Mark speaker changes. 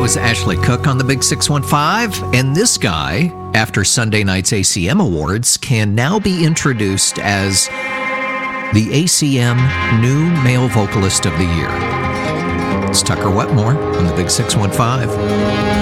Speaker 1: was Ashley Cook on the Big 615, and this guy, after Sunday night's ACM Awards, can now be introduced as the ACM New Male Vocalist of the Year. It's Tucker Wetmore on the Big 615.